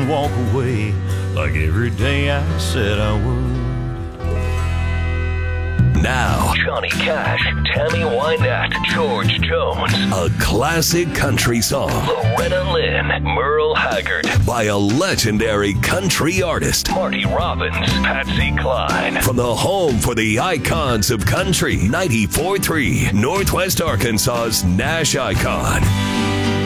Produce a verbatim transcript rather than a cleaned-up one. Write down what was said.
and walk away like every day I said I would. Now, Johnny Cash, Tammy Wynette, George Jones. a classic country song Loretta Lynn, Merle Haggard, by a legendary country artist. Marty Robbins, Patsy Cline. From the home for the icons of country, ninety-four point three, Northwest Arkansas's Nash Icon.